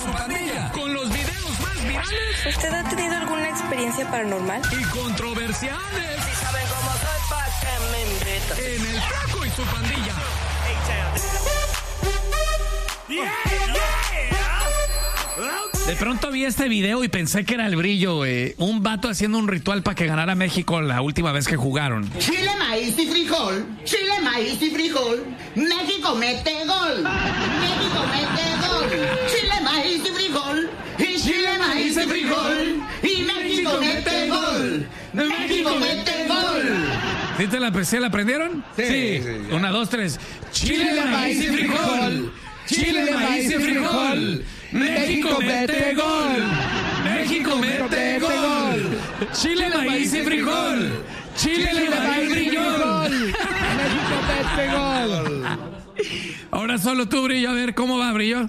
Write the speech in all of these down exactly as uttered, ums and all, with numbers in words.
su pandilla, con los videos más virales. ¿Usted ha tenido alguna experiencia paranormal? Y controversiales. Si saben cómo soy, ¿pa' qué me invitan? En el Flaco y su pandilla. Yeah, yeah. De pronto vi este video y pensé que era el Brillo, güey. Un vato haciendo un ritual para que ganara México la última vez que jugaron. Chile, maíz y frijol. Chile, maíz y frijol. México mete gol. México mete gol. Chile, maíz y frijol. Y Chile, maíz y frijol. Y México mete gol. México mete gol. ¿Sí te la, ¿sí la aprendieron? Sí. sí. sí Una, dos, tres. Chile, Chile maíz y frijol. Chile, maíz y frijol. México mete gol. México mete gol. Chile, maíz y frijol. Chile, maíz y frijol. México mete gol. Ahora solo tú, Brillo. A ver, ¿cómo va, Brillo?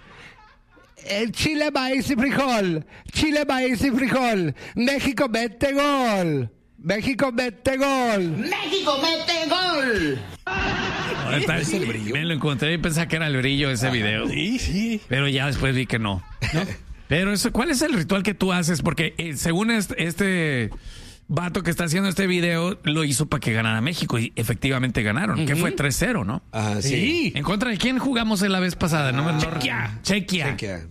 El Chile, maíz y frijol. Chile, maíz y frijol. México mete gol. México mete gol. México mete gol. Está, es el Brillo. Me lo encontré y pensaba que era el Brillo ese video. Sí, sí. Pero ya después vi que no. ¿No? Pero eso, ¿cuál es el ritual que tú haces? Porque eh, según este, este vato que está haciendo este video, lo hizo para que ganara México y efectivamente ganaron. Uh-huh. Que fue tres cero, ¿no? Ah, sí. sí. ¿En contra de quién jugamos la vez pasada? Ah, ¿no? Chequia. Chequia. Chequia.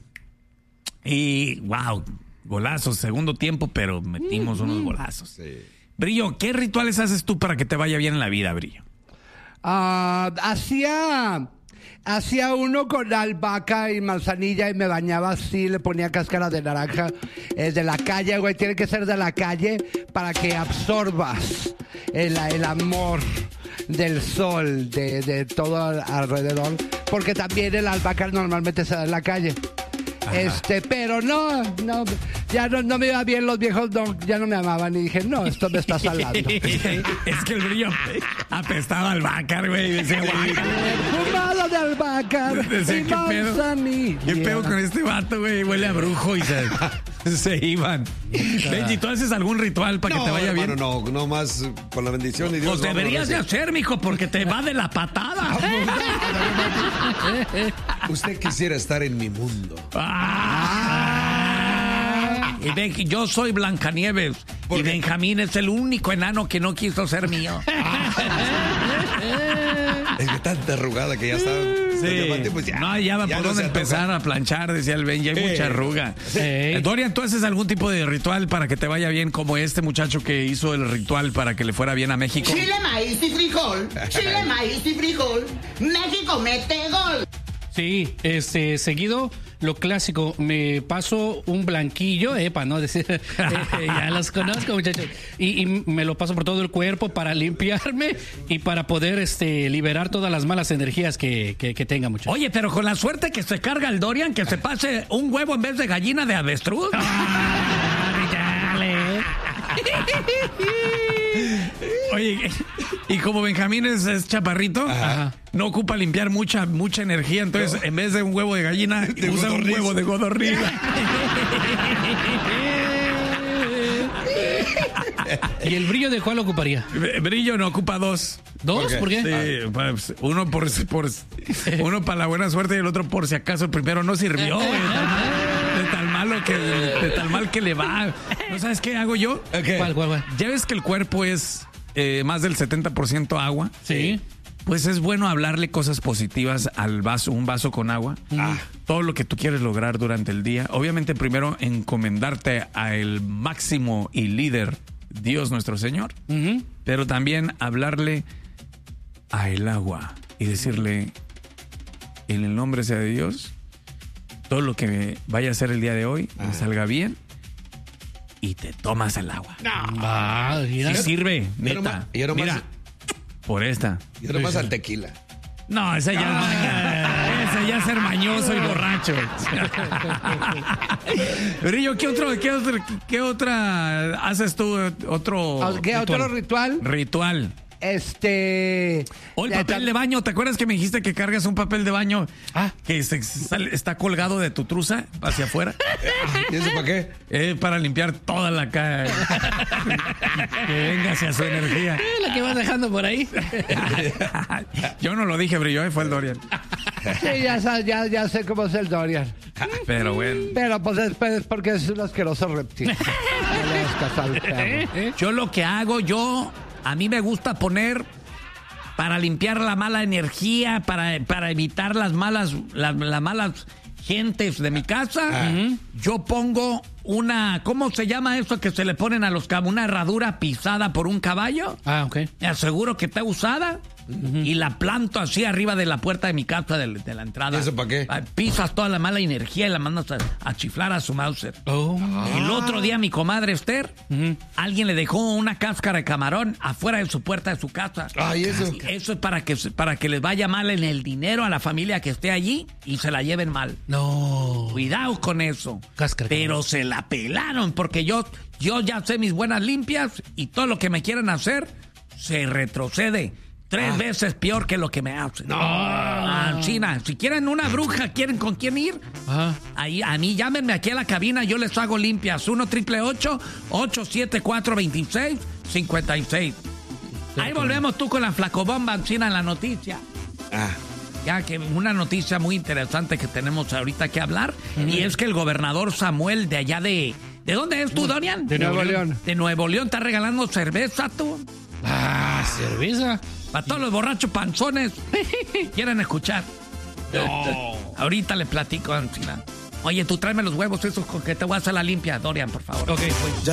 Y, wow, golazos, segundo tiempo, pero metimos uh-huh. unos golazos. Sí. Brillo, ¿qué rituales haces tú para que te vaya bien en la vida, Brillo? Uh, hacía hacía uno con albahaca y manzanilla y me bañaba así, le ponía cáscara de naranja. Es de la calle, güey, tiene que ser de la calle para que absorbas el, el amor del sol, de, de todo alrededor, porque también el albahaca normalmente se da en la calle. Ajá. Este, pero no, no, ya no, no me iba bien, los viejos no, ya no me amaban y dije, no, esto me está salando. Es que el Brillo apestaba al albahaca, güey, decía, fumado de albahaca y manzanilla. ¿Qué pedo con este vato, güey? Huele a brujo y se, se iban. Benji, ¿tú haces algún ritual para no, que te vaya hermano, bien? No, no más con la bendición de Dios. Pues deberías de hacer, mijo, porque te va de la patada. Usted quisiera estar en mi mundo. Ah. Y ven, yo soy Blancanieves y Benjamín es el único enano que no quiso ser mío. Es que tanta arrugada que ya está. Sí. Pues ya, no, ya va ya por no dónde empezar a planchar, decía el Benji, hay eh. mucha arruga. Eh. Dorian, ¿tú haces algún tipo de ritual para que te vaya bien como este muchacho que hizo el ritual para que le fuera bien a México? Chile, maíz y frijol. Chile, maíz y frijol. México mete gol. Sí, este, seguido, lo clásico, me paso un blanquillo, eh, para no decir, eh, ya los conozco, muchachos, y, y me lo paso por todo el cuerpo para limpiarme y para poder este, liberar todas las malas energías que, que, que tenga, muchachos. Oye, pero con la suerte que se carga el Dorian, que se pase un huevo en vez de gallina de avestruz. Oye, y como Benjamín es, es chaparrito, ajá, no ocupa limpiar mucha mucha energía, entonces no, en vez de un huevo de gallina, de usa un huevo de godorniz. ¿Y el Brillo de cuál ocuparía? Brillo no ocupa dos. ¿Dos? Okay. ¿Por qué? Sí, ah. pues, uno por, por uno para la buena suerte y el otro por si acaso el primero no sirvió. De tan malo que de tan mal que le va. ¿No sabes qué hago yo? Okay. ¿Cuál, cuál, cuál? Ya ves que el cuerpo es eh, más del setenta por ciento agua. Sí. Pues es bueno hablarle cosas positivas al vaso, un vaso con agua. Ah, todo lo que tú quieres lograr durante el día. Obviamente primero encomendarte al máximo y líder Dios nuestro Señor. Uh-huh. Pero también hablarle a el agua y decirle, en el nombre sea de Dios, todo lo que vaya a hacer el día de hoy, ah, me salga bien. Y te tomas el agua. No. Ah, sí sirve, neta. Y ahora mira, por esta. Y ahora más al tequila. No, ese ya, ah. ese ya es ser mañoso y borracho. Brillo, ¿qué otro, qué otro, qué otra haces tú? Otro. ¿Qué otro ritual? Ritual. Este. O el papel de baño. ¿Te acuerdas que me dijiste que cargas un papel de baño ah. que se, sale, está colgado de tu truza hacia afuera? ¿Y eso para qué? Eh, para limpiar toda la cara. Que venga hacia su energía. La que vas dejando por ahí. Yo no lo dije, Brillo, fue el Dorian. Sí, ya, ya, ya sé cómo es el Dorian. Pero bueno. Pero pues es, es porque es un asqueroso reptil. No le hagas caso al perro. Yo lo que hago, yo, a mí me gusta poner para limpiar la mala energía, para, para evitar las malas, las, las malas gentes de mi casa. Ah. Yo pongo una, ¿cómo se llama eso que se le ponen a los caballos? Una herradura pisada por un caballo. Ah, ok. Me aseguro que está usada. Uh-huh. Y la planto así arriba de la puerta de mi casa, de, de la entrada. ¿Y eso para qué? Pisas toda la mala energía y la mandas a, a chiflar a su Mauser. Oh. El otro día mi comadre Esther, uh-huh. alguien le dejó una cáscara de camarón afuera de su puerta de su casa. Ay, eso. Eso es para que, para que les vaya mal en el dinero a la familia que esté allí y se la lleven mal. No. Cuidado con eso. Cáscara. Pero se la pelaron porque yo, yo ya sé mis buenas limpias y todo lo que me quieran hacer se retrocede. Tres ah. veces peor que lo que me hacen. No. Ah, China, si quieren una bruja, ¿quieren con quién ir? Ah. Ahí, a mí, llámenme aquí a la cabina, yo les hago limpias. uno triple ocho, ocho siete cuatro, dos seis cinco seis. Ahí volvemos tú con la flacobomba, China, en la noticia. Ah. Ya que una noticia muy interesante que tenemos ahorita que hablar, mm. y es que el gobernador Samuel de allá de... ¿De dónde es tú, Dorian? De Nuevo León. León. De Nuevo León, está regalando cerveza, tú. Ah, cerveza. Para todos los borrachos panzones quieren escuchar. No. Ahorita le platico, Ancina. Oye, tú tráeme los huevos esos con que te voy a hacer la limpia, Dorian, por favor. Ok, pues.